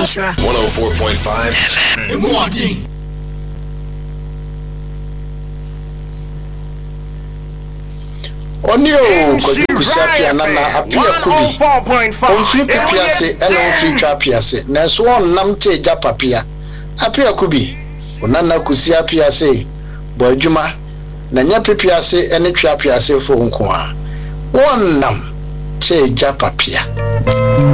104.5 FM. Onio Kusia Nana appear Kubi. On free Piase, and free Trapiase. Nanso on Namte Japapia. Appear Kubi. Onana Kusia Piase. Boy Juma. Nanya Piase and a Trapiase for Unkwa. One nam Che Japapia.